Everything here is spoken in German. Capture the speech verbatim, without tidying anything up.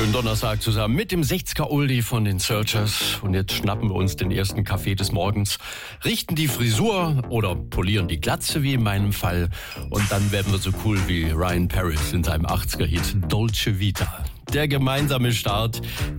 Schönen Donnerstag zusammen mit dem sechziger-Oldie von den Searchers. Und jetzt schnappen wir uns den ersten Kaffee des Morgens, richten die Frisur oder polieren die Glatze, wie in meinem Fall. Und dann werden wir so cool wie Ryan Paris in seinem achtziger-Hit Dolce Vita. Der gemeinsame Start